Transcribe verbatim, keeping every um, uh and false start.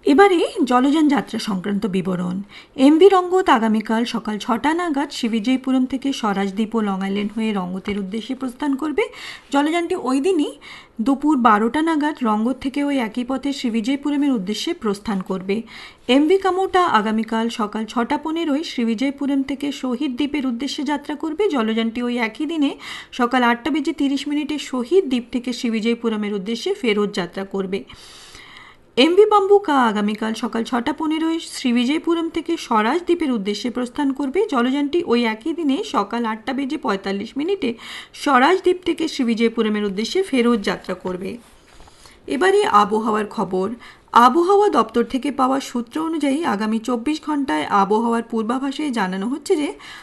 এবারে জলযান যাত্রা সংক্রান্ত বিবরণ। এমভি রঙ্গত আগামীকাল সকাল ছটা নাগাদ শ্রীবিজয়পুরম থেকে স্বরাজদ্বীপ ও লং আইল্যান্ড হয়ে রঙ্গতের উদ্দেশ্যে প্রস্থান করবে। জলযানটি ওই দিনই দুপুর বারোটা নাগাদ রঙ্গত থেকে ওই একই পথে শ্রীবিজয়পুরমের উদ্দেশ্যে প্রস্থান করবে। এমভি কামোটা আগামীকাল সকাল ছটা পনেরোয় শ্রীবিজয়পুরম থেকে শহীদ দ্বীপের উদ্দেশ্যে যাত্রা করবে। জলযানটি ওই একই দিনে সকাল আটটা বেজে তিরিশ মিনিটে শহীদ দ্বীপ থেকে শ্রীবিজয়পুরমের উদ্দেশ্যে ফেরত যাত্রা করবে। এমভি বাম্বুকা আগামীকাল সকাল ছটা পনেরোয় শ্রীবিজয়পুরম থেকে স্বরাজদ্বীপের উদ্দেশ্যে প্রস্থান করবে। জলযানটি ওই একই দিনে সকাল আটটা বেজে পঁয়তাল্লিশ মিনিটে স্বরাজদ্বীপ থেকে শ্রীবিজয়পুরমের উদ্দেশ্যে ফেরত যাত্রা করবে। এবারে আবহাওয়ার খবর। আবহাওয়া দপ্তর থেকে পাওয়া সূত্র অনুযায়ী আগামী চব্বিশ ঘন্টায় আবহাওয়ার পূর্বাভাসে জানানো হচ্ছে যে